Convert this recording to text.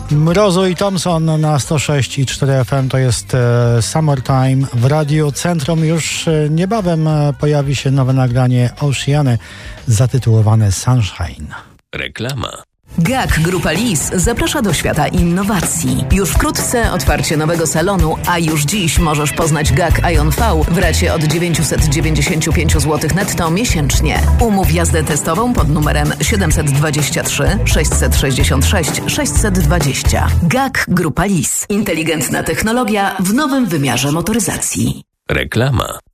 Mrozu i Thompson na 106,4 FM to jest Summertime w Radiu Centrum. Już niebawem pojawi się nowe nagranie Oceany zatytułowane Sunshine. Reklama. GAK Grupa Lis zaprasza do świata innowacji. Już wkrótce otwarcie nowego salonu, a już dziś możesz poznać GAK Ion V w racie od 995 zł netto miesięcznie. Umów jazdę testową pod numerem 723 666 620. GAK Grupa Lis. Inteligentna technologia w nowym wymiarze motoryzacji. Reklama.